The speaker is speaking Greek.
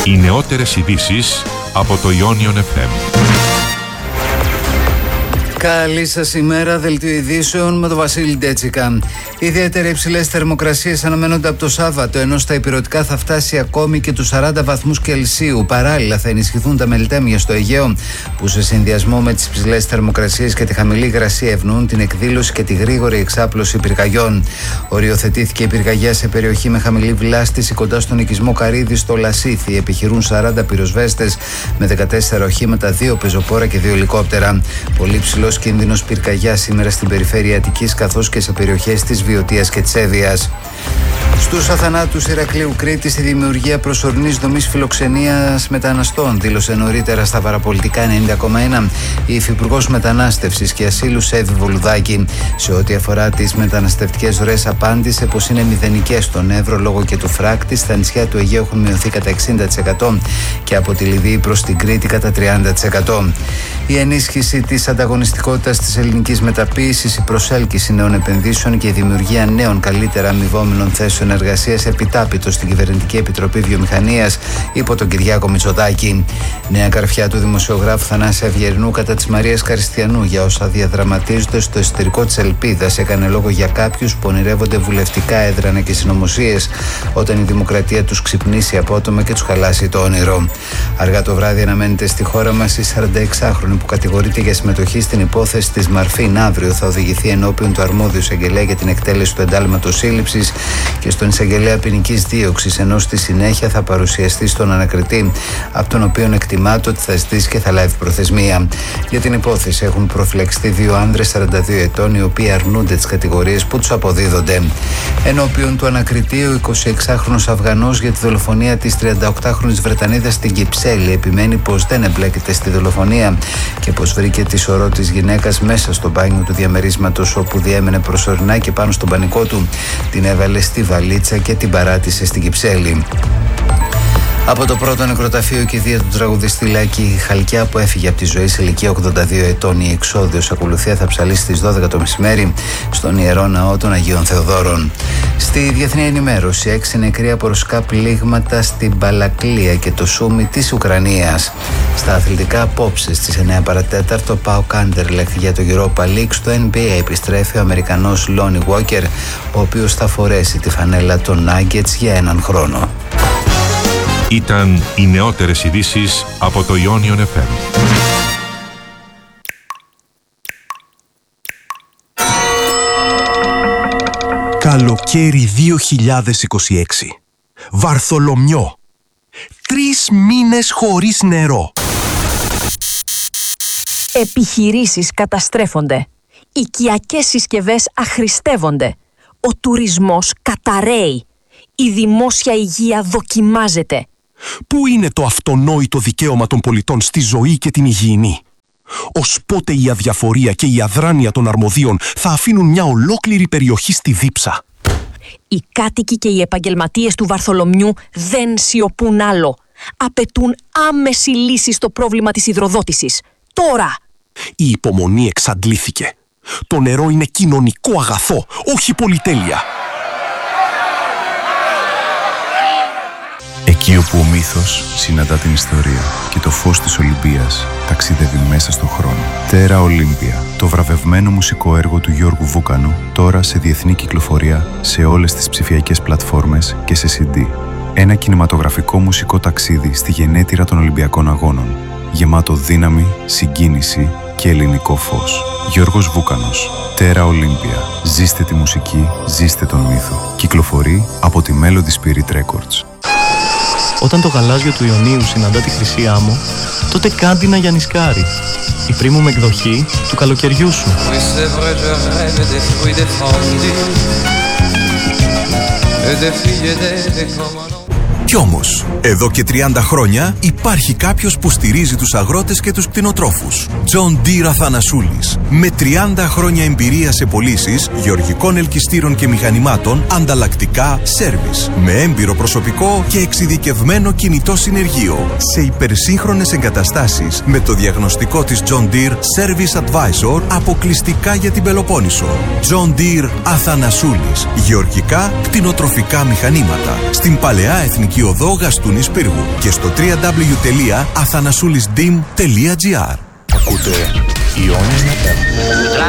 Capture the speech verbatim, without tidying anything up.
Οι νεότερες ειδήσεις από το Ionion εφ εμ. Καλή σας ημέρα, δελτίο ειδήσεων με τον Βασίλη Ντέτσικα. Ιδιαίτερα υψηλές θερμοκρασίες αναμένονται από το Σάββατο, ενώ στα ηπειρωτικά θα φτάσει ακόμη και τους σαράντα βαθμούς Κελσίου. Παράλληλα, θα ενισχυθούν τα μελτέμια στο Αιγαίο, που σε συνδυασμό με τις υψηλές θερμοκρασίες και τη χαμηλή υγρασία ευνοούν την εκδήλωση και τη γρήγορη εξάπλωση πυρκαγιών. Οριοθετήθηκε η πυρκαγιά σε περιοχή με χαμηλή βλάστηση κοντά στον οικισμό Καρύδη στο Λασίθι. Επιχειρούν σαράντα πυροσβέστες με δεκατέσσερα οχήματα, δύο πεζοπόρα και δύο ελικόπτερα. Πολύ ψηλός κίνδυνος πυρκαγιά σήμερα στην περιφέρεια Αττικής, καθώς και σε περιοχές της Βιωτίας και της Εύβοιας. Στους αθανάτους Ηρακλείου Κρήτης, η δημιουργία προσωρινής δομής φιλοξενίας μεταναστών, δήλωσε νωρίτερα στα παραπολιτικά ενενήντα κόμμα ένα η Υφυπουργός Μετανάστευσης και Ασύλου Σέβη Βολουδάκη. Σε ό,τι αφορά τις μεταναστευτικές ροές, απάντησε πως είναι μηδενικές στον Εύρο λόγω και του φράκτη. Στα νησιά του Αιγαίου έχουν μειωθεί κατά εξήντα τοις εκατό και από τη Λιβύη προς την Κρήτη κατά τριάντα τοις εκατό. Η ενίσχυση της ανταγωνιστικότητας της ελληνικής μεταποίησης, η προσέλκυση νέων επενδύσεων και η δημιουργία νέων καλύτερα αμοιβόμενων θέσεων εργασίας επιτάπητο στην Κυβερνητική Επιτροπή Βιομηχανίας υπό τον Κυριάκο Μητσοτάκη. Νέα καρφιά του δημοσιογράφου Θανάση Αυγερινού κατά της Μαρίας Καριστιανού για όσα διαδραματίζονται στο εσωτερικό της Ελπίδας. Έκανε λόγο για κάποιους που ονειρεύονται βουλευτικά έδρανα και συνωμοσίες όταν η δημοκρατία τους ξυπνήσει απότομα και τους χαλάσει το όνειρο. Αργά το βράδυ αναμένεται στη χώρα μας η σαρανταεξάχρονη που κατηγορείται για συμμετοχή στην υπόθεση της Μαρφίν. Αύριο θα οδηγηθεί ενώπιον του αρμόδιου εισαγγελέα για την εκτέλεση του εντάλματος σύλληψης και στον εισαγγελέα ποινικής δίωξης, ενώ στη συνέχεια θα παρουσιαστεί στον ανακριτή, από τον οποίο εκτιμάται ότι θα ζητήσει και θα λάβει προθεσμία. Για την υπόθεση έχουν προφυλακιστεί δύο άνδρες σαράντα δύο ετών, οι οποίοι αρνούνται τις κατηγορίες που τους αποδίδονται. Ενώπιον του ανακριτή, ο εικοσιεξάχρονος Αφγανός για τη δολοφονία της τριανταοκτάχρονης Βρετανίδας στην Κυψέλη επιμένει πως δεν εμπλέκεται στη δολοφονία και πως βρήκε τη σωρό της γυναίκας μέσα στο μπάνιο του διαμερίσματος, όπου διέμενε προσωρινά και πάνω στον πανικό του την έβαλε στη βαλίτσα και την παράτησε στην Κυψέλη. Από το πρώτο νεκροταφείο κηδεία του τραγουδιστή Λάκη Χαλκιά, που έφυγε από τη ζωή σε ηλικία ογδόντα δύο ετών, η εξόδιος ακολουθία θα ψαλίσει στις δώδεκα το μεσημέρι στον Ιερό Ναό των Αγίων Θεοδόρων. Στη διεθνή ενημέρωση, έξι νεκροί από ρωσικά πλήγματα στην Παλακλία και το Σούμι της Ουκρανίας. Στα αθλητικά, απόψε στις εννέα παρά τέταρτο, ΠΑΟΚ Άντερλεχτ για το Europa League. Στο N B A επιστρέφει ο Αμερικανός Lonnie Walker, ο οποίος θα φορέσει τη φανέλα των Nuggets για έναν χρόνο. Ήταν οι νεότερες ειδήσεις από το Ionion εφ εμ. Καλοκαίρι δύο χιλιάδες είκοσι έξι. Βαρθολομιό. Τρεις μήνες χωρίς νερό. Επιχειρήσεις καταστρέφονται. Οικιακές συσκευές αχρηστεύονται. Ο τουρισμός καταραίει. Η δημόσια υγεία δοκιμάζεται. Πού είναι το αυτονόητο δικαίωμα των πολιτών στη ζωή και την υγιεινή? Ως πότε η αδιαφορία και η αδράνεια των αρμοδίων θα αφήνουν μια ολόκληρη περιοχή στη δίψα? Οι κάτοικοι και οι επαγγελματίες του Βαρθολομιού δεν σιωπούν άλλο. Απαιτούν άμεση λύση στο πρόβλημα της υδροδότησης. Τώρα! Η υπομονή εξαντλήθηκε. Το νερό είναι κοινωνικό αγαθό, όχι πολυτέλεια. Εκεί όπου ο μύθος συναντά την ιστορία και το φως της Ολυμπίας ταξιδεύει μέσα στον χρόνο. Τέρα Ολύμπια, το βραβευμένο μουσικό έργο του Γιώργου Βούκανου, τώρα σε διεθνή κυκλοφορία σε όλες τις ψηφιακές πλατφόρμες και σε σι ντι. Ένα κινηματογραφικό μουσικό ταξίδι στη γενέτειρα των Ολυμπιακών Αγώνων, γεμάτο δύναμη, συγκίνηση και ελληνικό φως. Γιώργος Βούκανος, Τέρα Ολύμπια. Ζήστε τη μουσική, ζήστε τον μύθο. Κυκλοφορεί από τη Melody Spirit Records. Όταν το γαλάζιο του Ιωνίου συναντά τη χρυσή άμμο, τότε κάντινα για νισκάρι. Η premium εκδοχή του καλοκαιριού σου. Κι όμως, εδώ και τριάντα χρόνια υπάρχει κάποιος που στηρίζει τους αγρότες και τους κτηνοτρόφους. John Deere Αθανασούλης. Με τριάντα χρόνια εμπειρία σε πωλήσεις γεωργικών ελκυστήρων και μηχανημάτων, ανταλλακτικά, σέρβις. Με έμπειρο προσωπικό και εξειδικευμένο κινητό συνεργείο. Σε υπερσύγχρονες εγκαταστάσεις με το διαγνωστικό της John Deere Service Advisor αποκλειστικά για την Πελοπόννησο. John Deere Αθανασούλης. Γεωργικά, κτηνοτροφικά μηχανήματα. Στην Παλαιά Εθνική οδό Γαστούνης Πύργου και στο double-u double-u double-u τελεία αθανασούλης ντι ι εμ τελεία τζι άρ. Ακούτε Ιόνιος Ναπέμ.